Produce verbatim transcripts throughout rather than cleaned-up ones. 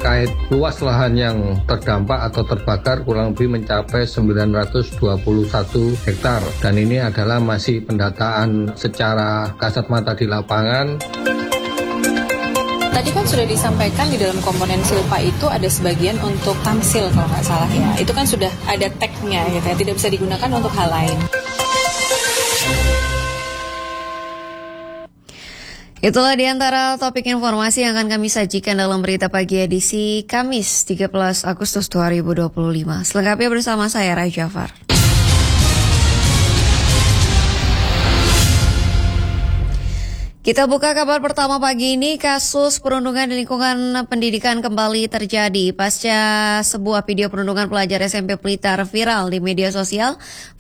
terkait luas lahan yang terdampak atau terbakar kurang lebih mencapai sembilan ratus dua puluh satu hektar. Dan ini adalah masih pendataan secara kasat mata di lapangan. Tadi kan sudah disampaikan di dalam komponen silpa itu ada sebagian untuk tamsil kalau nggak salah ya. Itu kan sudah ada tag-nya gitu ya, tidak bisa digunakan untuk hal lain. Itulah diantara topik informasi yang akan kami sajikan dalam berita pagi edisi Kamis tiga belas Agustus dua ribu dua puluh lima. Selengkapnya bersama saya Raja Far. Kita buka kabar pertama pagi ini, kasus perundungan di lingkungan pendidikan kembali terjadi. Pasca sebuah video perundungan pelajar S M P Blitar viral di media sosial,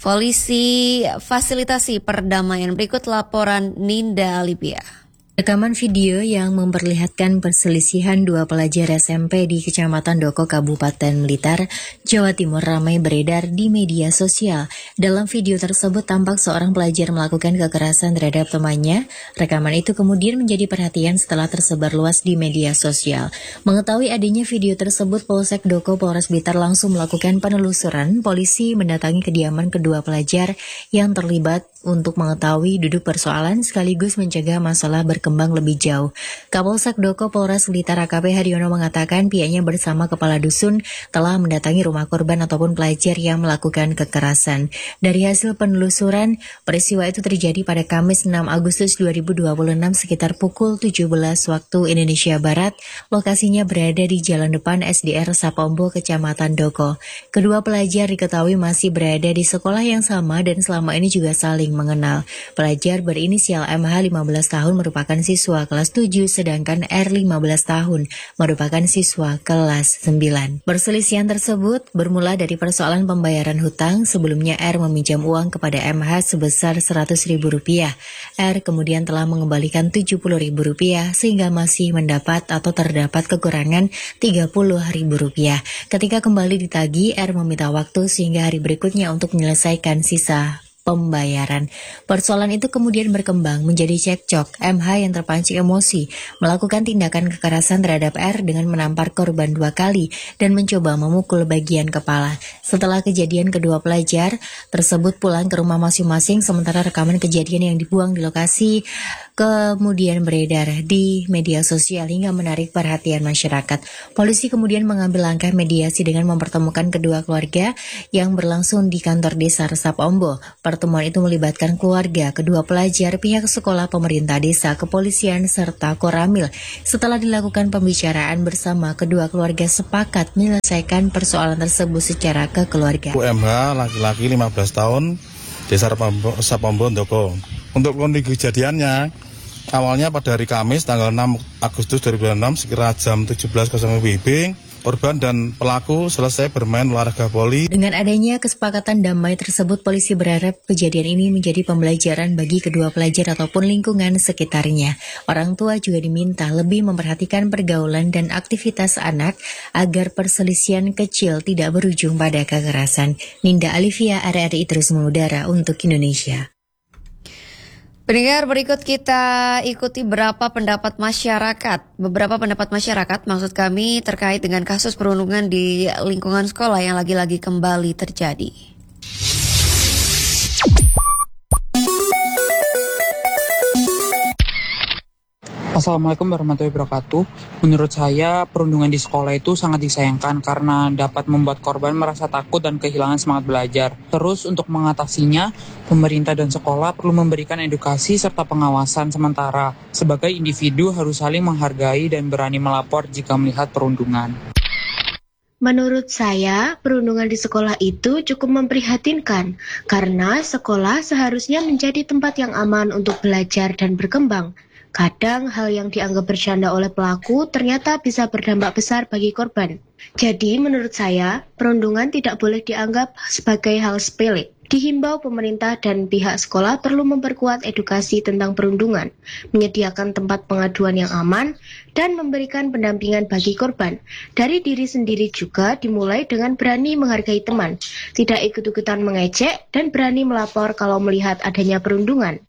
polisi fasilitasi perdamaian. Berikut laporan Ninda Alibia. Rekaman video yang memperlihatkan perselisihan dua pelajar S M P di Kecamatan Doko, Kabupaten Blitar, Jawa Timur ramai beredar di media sosial. Dalam video tersebut tampak seorang pelajar melakukan kekerasan terhadap temannya. Rekaman itu kemudian menjadi perhatian setelah tersebar luas di media sosial. Mengetahui adanya video tersebut, Polsek Doko Polres Blitar langsung melakukan penelusuran. Polisi mendatangi kediaman kedua pelajar yang terlibat untuk mengetahui duduk persoalan sekaligus mencegah masalah berkembang lebih jauh. Kapolsek Doko Polres Blitar A K P Haryono mengatakan pihaknya bersama kepala dusun telah mendatangi rumah korban ataupun pelajar yang melakukan kekerasan. Dari hasil penelusuran, peristiwa itu terjadi pada Kamis enam Agustus dua ribu dua puluh enam sekitar pukul tujuh belas waktu Indonesia Barat. Lokasinya berada di jalan depan S D R Sapombo, Kecamatan Doko. Kedua pelajar diketahui masih berada di sekolah yang sama dan selama ini juga saling mengenal. Pelajar berinisial M H lima belas tahun merupakan siswa kelas tujuh, sedangkan R lima belas tahun merupakan siswa kelas sembilan. Perselisihan tersebut bermula dari persoalan pembayaran hutang. Sebelumnya R meminjam uang kepada M H sebesar seratus ribu rupiah. R kemudian telah mengembalikan tujuh puluh ribu rupiah sehingga masih mendapat atau terdapat kekurangan tiga puluh ribu rupiah. Ketika kembali ditagih, R meminta waktu sehingga hari berikutnya untuk menyelesaikan sisa pembayaran. Persoalan itu kemudian berkembang menjadi cekcok. M H yang terpancing emosi melakukan tindakan kekerasan terhadap R dengan menampar korban dua kali dan mencoba memukul bagian kepala. Setelah kejadian, kedua pelajar tersebut pulang ke rumah masing-masing, sementara rekaman kejadian yang dibuang di lokasi kemudian beredar di media sosial hingga menarik perhatian masyarakat. Polisi kemudian mengambil langkah mediasi dengan mempertemukan kedua keluarga yang berlangsung di kantor desa Sapombo. Pertemuan itu melibatkan keluarga, kedua pelajar, pihak sekolah, pemerintah desa, kepolisian, serta Koramil. Setelah dilakukan pembicaraan bersama, kedua keluarga sepakat menyelesaikan persoalan tersebut secara kekeluargaan. U M H laki-laki lima belas tahun, desa Sapombo, Doko. Untuk kondisi kejadiannya, awalnya pada hari Kamis tanggal enam Agustus dua ribu enam sekira jam tujuh belas W I B, korban dan pelaku selesai bermain olahraga voli. Dengan adanya kesepakatan damai tersebut, polisi berharap kejadian ini menjadi pembelajaran bagi kedua pelajar ataupun lingkungan sekitarnya. Orang tua juga diminta lebih memperhatikan pergaulan dan aktivitas anak agar perselisihan kecil tidak berujung pada kekerasan. Ninda Alivia, R R I terus mengudara untuk Indonesia. Pendengar, berikut kita ikuti berapa pendapat masyarakat. Beberapa pendapat masyarakat, maksud kami, terkait dengan kasus perundungan di lingkungan sekolah yang lagi-lagi kembali terjadi. Assalamualaikum warahmatullahi wabarakatuh. Menurut saya, perundungan di sekolah itu sangat disayangkan karena dapat membuat korban merasa takut dan kehilangan semangat belajar. Terus untuk mengatasinya, pemerintah dan sekolah perlu memberikan edukasi serta pengawasan sementara. Sebagai individu harus saling menghargai dan berani melapor jika melihat perundungan. Menurut saya, perundungan di sekolah itu cukup memprihatinkan karena sekolah seharusnya menjadi tempat yang aman untuk belajar dan berkembang. Kadang hal yang dianggap bercanda oleh pelaku ternyata bisa berdampak besar bagi korban. Jadi menurut saya, perundungan tidak boleh dianggap sebagai hal sepele. Dihimbau pemerintah dan pihak sekolah perlu memperkuat edukasi tentang perundungan, menyediakan tempat pengaduan yang aman, dan memberikan pendampingan bagi korban. Dari diri sendiri juga dimulai dengan berani menghargai teman, tidak ikut-ikutan mengejek, dan berani melapor kalau melihat adanya perundungan.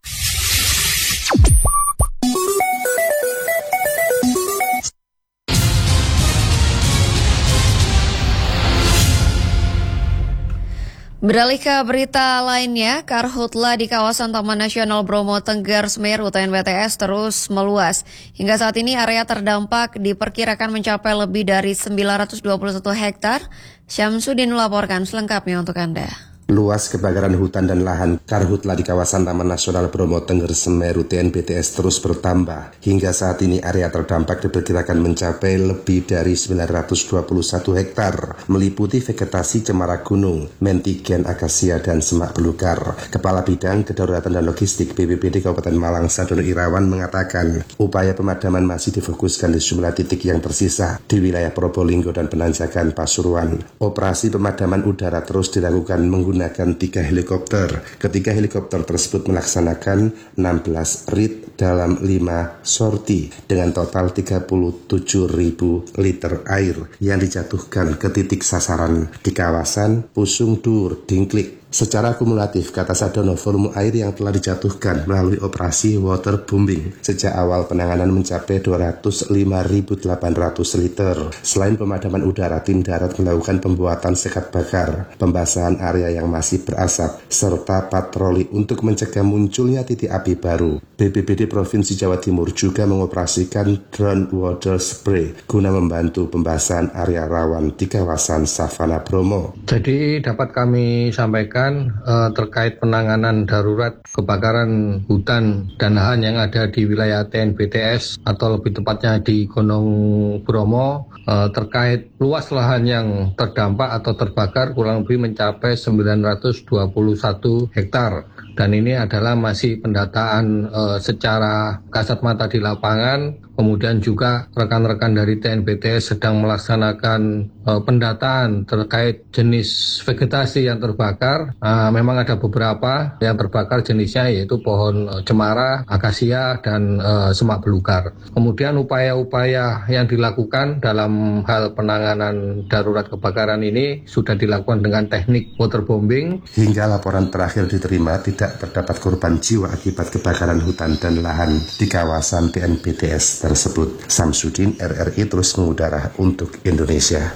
Beralih ke berita lainnya, karhutla di kawasan Taman Nasional Bromo Tengger Semeru T N B T S terus meluas. Hingga saat ini area terdampak diperkirakan mencapai lebih dari sembilan ratus dua puluh satu hektar. Syamsuddin melaporkan selengkapnya untuk Anda. Luas kebakaran hutan dan lahan karhutla di kawasan Taman Nasional Bromo Tengger Semeru T N B T S terus bertambah. Hingga saat ini area terdampak diperkirakan mencapai lebih dari sembilan ratus dua puluh satu hektar, meliputi vegetasi cemara gunung, mentigen, akasia, dan semak belukar. Kepala Bidang Kedaruratan dan Logistik B P B D Kabupaten Malang, Sadono Irawan, mengatakan upaya pemadaman masih difokuskan di sejumlah titik yang tersisa di wilayah Probolinggo dan Penanjakan Pasuruan. Operasi pemadaman udara terus dilakukan menggunakan menggunakan tiga helikopter. Ketiga helikopter tersebut melaksanakan enam belas rit dalam lima sorti dengan total tiga puluh tujuh ribu liter air yang dijatuhkan ke titik sasaran di kawasan Pusung Dur, Dingklik. Secara kumulatif, kata Sadono, volume air yang telah dijatuhkan melalui operasi waterbombing sejak awal penanganan mencapai dua ratus lima ribu delapan ratus liter. Selain pemadaman udara, tim darat melakukan pembuatan sekat bakar, pembasahan area yang masih berasap, serta patroli untuk mencegah munculnya titik api baru. B P B D Provinsi Jawa Timur juga mengoperasikan drone water spray guna membantu pembasahan area rawan di kawasan Savana Bromo. Jadi dapat kami sampaikan eh, terkait penanganan darurat kebakaran hutan dan lahan yang ada di wilayah T N B T S atau lebih tepatnya di Gunung Bromo eh, terkait luas lahan yang terdampak atau terbakar kurang lebih mencapai sembilan ratus dua puluh satu hektar. Dan ini adalah masih pendataan e, secara kasat mata di lapangan. Kemudian juga rekan-rekan dari T N B T S sedang melaksanakan e, pendataan terkait jenis vegetasi yang terbakar. E, memang ada beberapa yang terbakar jenisnya yaitu pohon e, cemara, akasia, dan e, semak belukar. Kemudian upaya-upaya yang dilakukan dalam hal penanganan darurat kebakaran ini sudah dilakukan dengan teknik waterbombing. Hingga laporan terakhir diterima, tidak terdapat korban jiwa akibat kebakaran hutan dan lahan di kawasan T N B T S tersebut. Syamsuddin, R R I terus mengudara untuk Indonesia.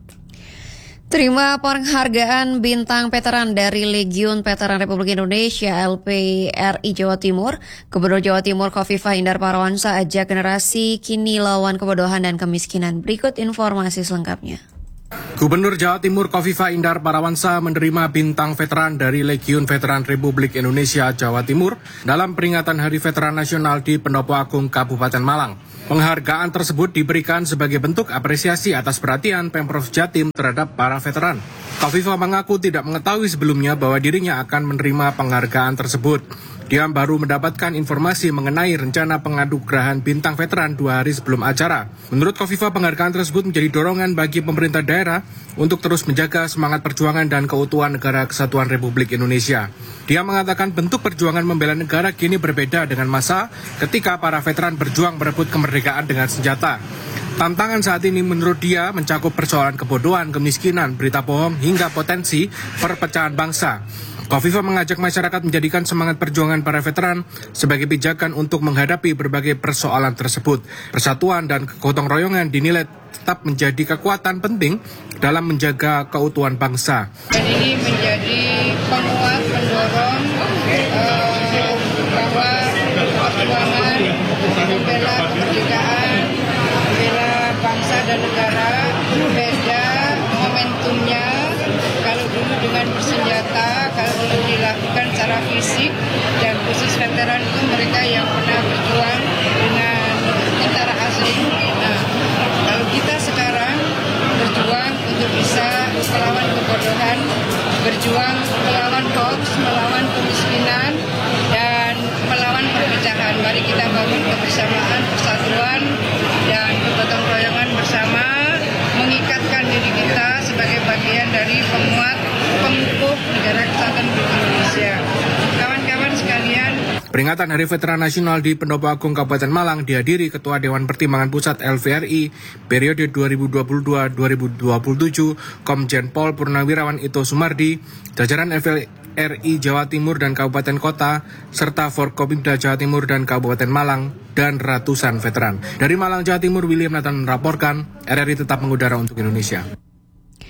Terima penghargaan Bintang Veteran dari Legiun Veteran Republik Indonesia L P R I Jawa Timur. Gubernur Jawa Timur Khofifah Indar Parawansa ajak generasi kini lawan kebodohan dan kemiskinan. Berikut informasi selengkapnya. Gubernur Jawa Timur Khofifah Indar Parawansa menerima Bintang Veteran dari Legiun Veteran Republik Indonesia Jawa Timur dalam peringatan Hari Veteran Nasional di Pendopo Agung, Kabupaten Malang. Penghargaan tersebut diberikan sebagai bentuk apresiasi atas perhatian Pemprov Jatim terhadap para veteran. Khofifah mengaku tidak mengetahui sebelumnya bahwa dirinya akan menerima penghargaan tersebut. Dia baru mendapatkan informasi mengenai rencana penganugerahan Bintang Veteran dua hari sebelum acara. Menurut Khofifah, penghargaan tersebut menjadi dorongan bagi pemerintah daerah untuk terus menjaga semangat perjuangan dan keutuhan Negara Kesatuan Republik Indonesia. Dia mengatakan bentuk perjuangan membela negara kini berbeda dengan masa ketika para veteran berjuang merebut kemerdekaan dengan senjata. Tantangan saat ini menurut dia mencakup persoalan kebodohan, kemiskinan, berita bohong, hingga potensi perpecahan bangsa. Khofifah mengajak masyarakat menjadikan semangat perjuangan para veteran sebagai pijakan untuk menghadapi berbagai persoalan tersebut. Persatuan dan kegotong royongan dinilai tetap menjadi kekuatan penting dalam menjaga keutuhan bangsa. Dan ini menjadi penguat, pendorong uh, bahwa perjuangan membela kemerdekaan, membela bangsa dan negara beda momentumnya. Kalau dulu dengan bersenjata, kalau dulu dilakukan secara fisik, dan khusus veteran itu mereka yang pernah berjuang dengan tentara asing. Nah, kalau kita sekarang berjuang untuk bisa melawan kebodohan, berjuang melawan hoax, melawan kemiskinan, dan melawan perpecahan. Mari kita bangun kebersamaan, persatuan, dan kegotong royongan bersama, mengikatkan diri kita sebagai bagian dari penguat, pengukuh Negara Kesatuan Indonesia. Kawan-kawan sekalian, peringatan Hari Veteran Nasional di Pendopo Agung Kabupaten Malang dihadiri Ketua Dewan Pertimbangan Pusat L V R I periode dua ribu dua puluh dua sampai dua ribu dua puluh tujuh, Komjen Pol Purnawirawan Ito Sumardi, jajaran L V R I Jawa Timur dan Kabupaten Kota, serta Forkopimda Jawa Timur dan Kabupaten Malang, dan ratusan veteran. Dari Malang, Jawa Timur, William Nathan melaporkan, R R I tetap mengudara untuk Indonesia.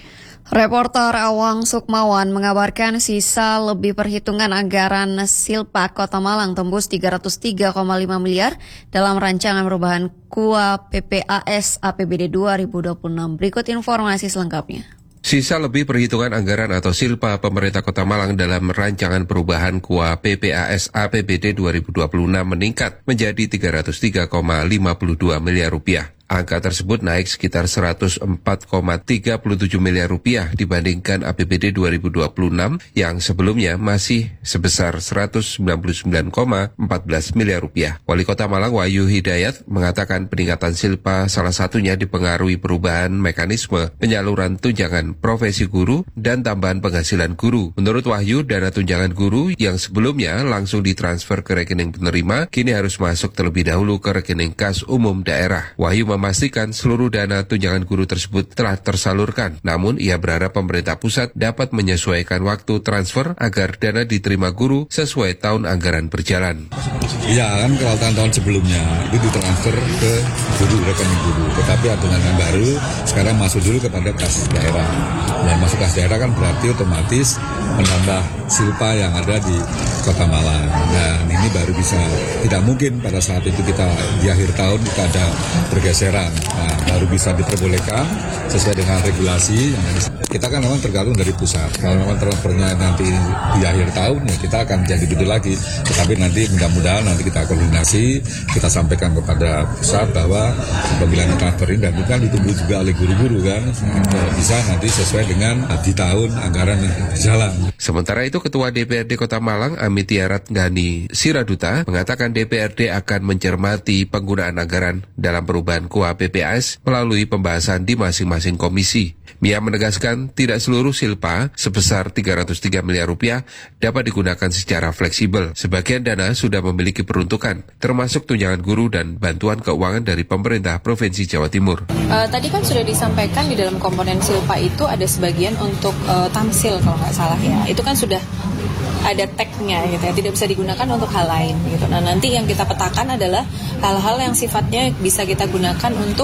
Reporter Awang Sukmawan mengabarkan sisa lebih perhitungan anggaran Silpa Kota Malang tembus tiga ratus tiga koma lima miliar dalam rancangan perubahan K U A P P A S A P B D dua ribu dua puluh enam. Berikut informasi selengkapnya. Sisa lebih perhitungan anggaran atau Silpa pemerintah Kota Malang dalam rancangan perubahan K U A P P A S A P B D dua ribu dua puluh enam meningkat menjadi tiga ratus tiga koma lima dua miliar rupiah. Angka tersebut naik sekitar seratus empat koma tiga tujuh miliar rupiah dibandingkan A P B D dua ribu dua puluh enam yang sebelumnya masih sebesar seratus sembilan puluh sembilan koma empat belas miliar rupiah. Wali Kota Malang Wahyu Hidayat mengatakan peningkatan Silpa salah satunya dipengaruhi perubahan mekanisme penyaluran tunjangan profesi guru dan tambahan penghasilan guru. Menurut Wahyu, dana tunjangan guru yang sebelumnya langsung ditransfer ke rekening penerima kini harus masuk terlebih dahulu ke rekening kas umum daerah. Wahyu memastikan seluruh dana tunjangan guru tersebut telah tersalurkan. Namun ia berharap pemerintah pusat dapat menyesuaikan waktu transfer agar dana diterima guru sesuai tahun anggaran berjalan. Iya kan kalau tahun-tahun sebelumnya itu ditransfer ke guru rekening guru. Tetapi aturan yang baru sekarang masuk dulu kepada kas daerah. Dan masuk kas daerah kan berarti otomatis menambah Silpa yang ada di Kota Malang. Dan ini baru bisa, tidak mungkin pada saat itu kita di akhir tahun kita ada bergeser. Nah, baru bisa diperbolehkan sesuai dengan regulasi. Kita kan memang tergantung dari pusat. Kalau memang transfernya nanti di akhir tahun, ya kita akan jadi begitu lagi. Tetapi nanti mudah-mudahan nanti kita koordinasi, kita sampaikan kepada pusat bahwa apabila transfer ini dan itu kan ditunggu juga oleh guru-guru kan, nah, bisa nanti sesuai dengan di tahun anggaran yang berjalan. Sementara itu, Ketua D P R D Kota Malang Amitiarat Gani Siraduta mengatakan D P R D akan mencermati penggunaan anggaran dalam perubahan K U A P P A S melalui pembahasan di masing-masing komisi. Mia menegaskan tidak seluruh Silpa sebesar tiga ratus tiga miliar rupiah dapat digunakan secara fleksibel. Sebagian dana sudah memiliki peruntukan, termasuk tunjangan guru dan bantuan keuangan dari pemerintah Provinsi Jawa Timur. Uh, tadi kan sudah disampaikan di dalam komponen Silpa itu ada sebagian untuk uh, tamsil kalau nggak salah ya. Itu kan sudah ada tag-nya gitu ya, tidak bisa digunakan untuk hal lain gitu. Nah, nanti yang kita petakan adalah hal-hal yang sifatnya bisa kita gunakan untuk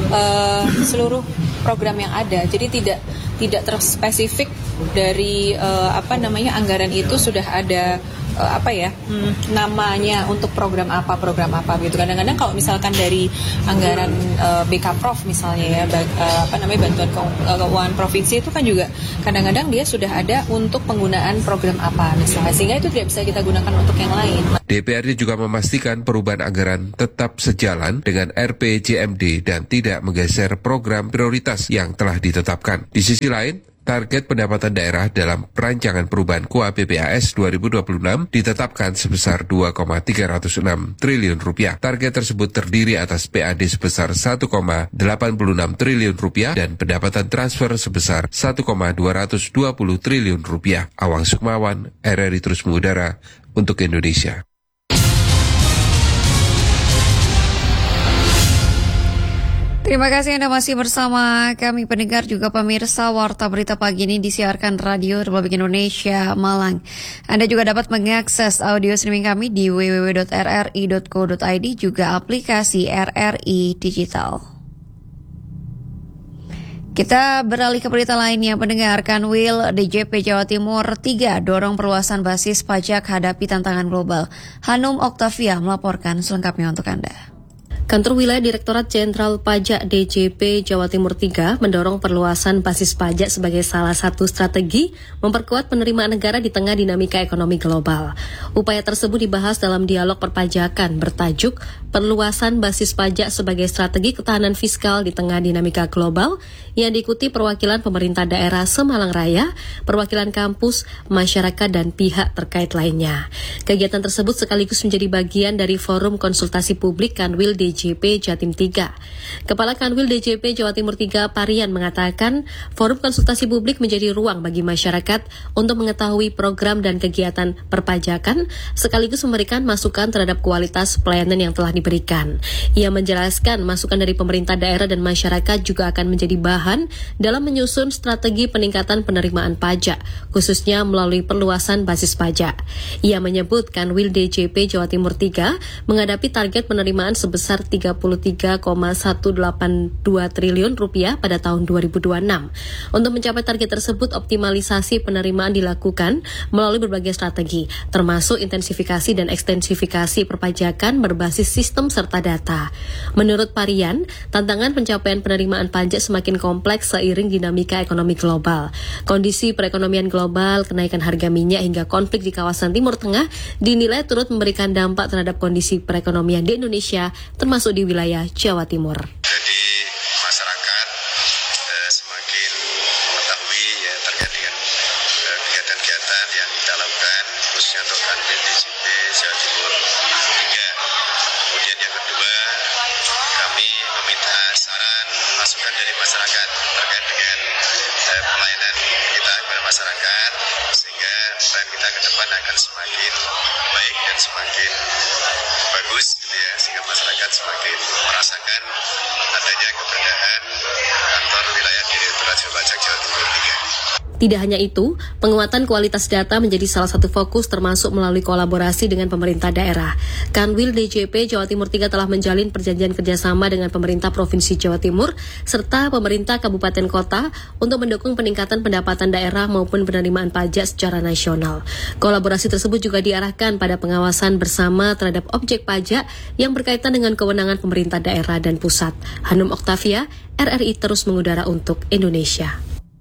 uh, seluruh program yang ada. Jadi tidak tidak terspesifik dari uh, apa namanya anggaran itu sudah ada uh, apa ya hmm, namanya untuk program apa program apa gitu. Kadang-kadang kalau misalkan dari anggaran uh, B K Prof misalnya ya bag, uh, apa namanya bantuan keuangan provinsi itu kan juga kadang-kadang dia sudah ada untuk penggunaan program apa misalnya, sehingga itu tidak bisa kita gunakan untuk yang lain. D P R D juga memastikan perubahan anggaran tetap sejalan dengan R P J M D dan tidak menggeser program prioritas yang telah ditetapkan. Di sisi lain, target pendapatan daerah dalam rancangan perubahan K U A P P A S dua ribu dua puluh enam ditetapkan sebesar dua koma tiga nol enam triliun rupiah. Target tersebut terdiri atas P A D sebesar satu koma delapan enam triliun rupiah dan pendapatan transfer sebesar satu koma dua dua nol triliun rupiah. Awang Sukmawan, R R I Terus Mengudara untuk Indonesia. Terima kasih Anda masih bersama kami pendengar juga pemirsa. Warta Berita Pagi ini disiarkan Radio Republik Indonesia Malang. Anda juga dapat mengakses audio streaming kami di w w w dot r r i dot co dot i d juga aplikasi R R I Digital. Kita beralih ke berita lainnya. Pendengar, Kanwil D J P Jawa Timur tiga dorong perluasan basis pajak hadapi tantangan global. Hanum Oktavia melaporkan selengkapnya untuk Anda. Kantor Wilayah Direktorat Jenderal Pajak D J P Jawa Timur tiga mendorong perluasan basis pajak sebagai salah satu strategi memperkuat penerimaan negara di tengah dinamika ekonomi global. Upaya tersebut dibahas dalam dialog perpajakan bertajuk Perluasan Basis Pajak sebagai Strategi Ketahanan Fiskal di Tengah Dinamika Global yang diikuti perwakilan pemerintah daerah Semalang Raya, perwakilan kampus, masyarakat, dan pihak terkait lainnya. Kegiatan tersebut sekaligus menjadi bagian dari forum konsultasi publik Kanwil D J P Jatim tiga. Kepala Kanwil D J P Jawa Timur tiga Parian mengatakan forum konsultasi publik menjadi ruang bagi masyarakat untuk mengetahui program dan kegiatan perpajakan sekaligus memberikan masukan terhadap kualitas pelayanan yang telah diberikan diberikan. Ia menjelaskan masukan dari pemerintah daerah dan masyarakat juga akan menjadi bahan dalam menyusun strategi peningkatan penerimaan pajak, khususnya melalui perluasan basis pajak. Ia menyebutkan Kanwil D J P Jawa Timur tiga menghadapi target penerimaan sebesar tiga puluh tiga koma seratus delapan puluh dua triliun rupiah pada tahun dua ribu dua puluh enam. Untuk mencapai target tersebut, optimalisasi penerimaan dilakukan melalui berbagai strategi, termasuk intensifikasi dan ekstensifikasi perpajakan berbasis sistem serta data. Menurut Parian, tantangan pencapaian penerimaan pajak semakin kompleks seiring dinamika ekonomi global. Kondisi perekonomian global, kenaikan harga minyak hingga konflik di kawasan Timur Tengah dinilai turut memberikan dampak terhadap kondisi perekonomian di Indonesia, termasuk di wilayah Jawa Timur. Jadi masyarakat eh, semakin mengetahui ya terkait dengan eh, kegiatan-kegiatan yang kita lakukan, khususnya untuk Kanwil D J P Jawa Timur tiga. Kemudian yang kedua, kami meminta saran masukan dari masyarakat terkait dengan eh, pelayanan kita kepada masyarakat, sehingga peran kita ke depan akan semakin baik dan semakin bagus gitu ya, sehingga masyarakat semakin merasakan adanya keberadaan kantor wilayah Direktorat Jenderal Pajak Jawa Timur tiga. Tidak hanya itu, penguatan kualitas data menjadi salah satu fokus termasuk melalui kolaborasi dengan pemerintah daerah. Kanwil D J P Jawa Timur tiga telah menjalin perjanjian kerjasama dengan pemerintah Provinsi Jawa Timur serta pemerintah kabupaten kota untuk mendukung peningkatan pendapatan daerah maupun penerimaan pajak secara nasional. Kolaborasi tersebut juga diarahkan pada pengawasan bersama terhadap objek pajak yang berkaitan dengan kewenangan pemerintah daerah dan pusat. Hanum Oktavia, R R I terus mengudara untuk Indonesia.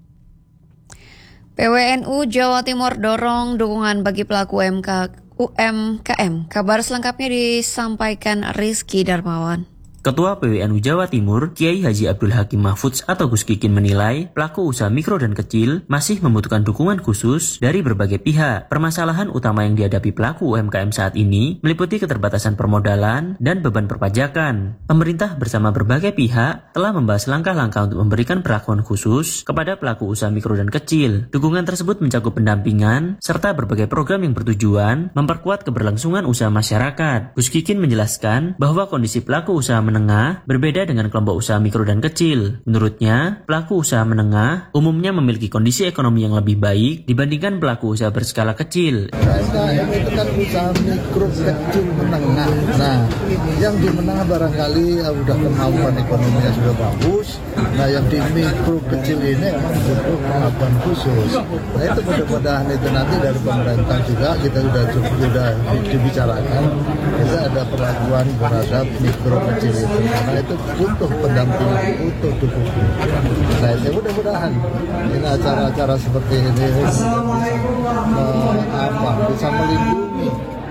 P W N U Jawa Timur dorong dukungan bagi pelaku U M K M. Kabar selengkapnya disampaikan Rizky Darmawan. Ketua P W N U Jawa Timur, Kiai Haji Abdul Hakim Mahfudz atau Gus Kikin menilai pelaku usaha mikro dan kecil masih membutuhkan dukungan khusus dari berbagai pihak. Permasalahan utama yang dihadapi pelaku U M K M saat ini meliputi keterbatasan permodalan dan beban perpajakan. Pemerintah bersama berbagai pihak telah membahas langkah-langkah untuk memberikan perlakuan khusus kepada pelaku usaha mikro dan kecil. Dukungan tersebut mencakup pendampingan serta berbagai program yang bertujuan memperkuat keberlangsungan usaha masyarakat. Gus Kikin menjelaskan bahwa kondisi pelaku usaha menengah berbeda dengan kelompok usaha mikro dan kecil. Menurutnya, pelaku usaha menengah umumnya memiliki kondisi ekonomi yang lebih baik dibandingkan pelaku usaha berskala kecil. U M K M itu kan usaha mikro kecil menengah. Nah, yang di menengah barangkali sudah kemampuan ekonominya sudah bagus. Nah, yang di mikro kecil ini memang butuh pengakuan khusus. Nah, itu mudah-mudahan itu nanti dari pemerintah juga kita sudah sudah dibicarakan. Kita ada perlakuan terhadap mikro kecil itu. Karena itu butuh pendampingan, butuh dukungan. Nah, ya mudah-mudahan ini acara-acara seperti ini bisa, uh, apa, bisa melindungi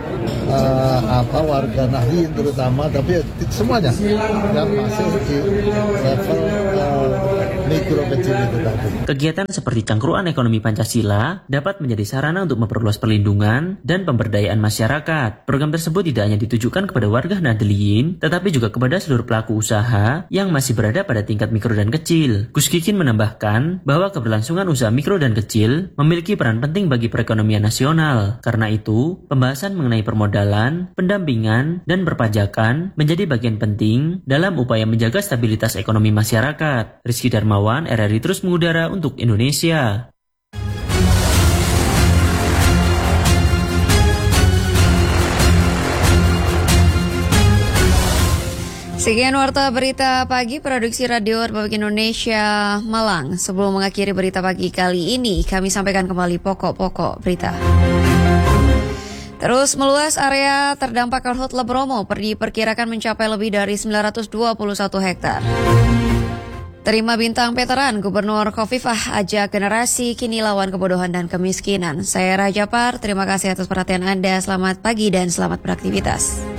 uh, apa warga Nahdien terutama, tapi semuanya yang masih di level uh, mikro kecil itu tadi. Kegiatan seperti cangkruan ekonomi Pancasila dapat menjadi sarana untuk memperluas perlindungan dan pemberdayaan masyarakat. Program tersebut tidak hanya ditujukan kepada warga Nahdliyin, tetapi juga kepada seluruh pelaku usaha yang masih berada pada tingkat mikro dan kecil. Gus Kikin menambahkan bahwa keberlangsungan usaha mikro dan kecil memiliki peran penting bagi perekonomian nasional. Karena itu, pembahasan mengenai permodalan, pendampingan, dan perpajakan menjadi bagian penting dalam upaya menjaga stabilitas ekonomi masyarakat. Rizky Darmawan, R R I terus mengudara untuk Indonesia. Sekian warta berita pagi produksi Radio Republik Indonesia Malang. Sebelum mengakhiri berita pagi kali ini, kami sampaikan kembali pokok-pokok berita. Terus meluas area terdampak Karhutla Bromo diperkirakan mencapai lebih dari sembilan ratus dua puluh satu hektar. Terima bintang veteran, Gubernur Khofifah ajak generasi kini lawan kebodohan dan kemiskinan. Saya Raja Par, terima kasih atas perhatian Anda. Selamat pagi dan selamat beraktivitas.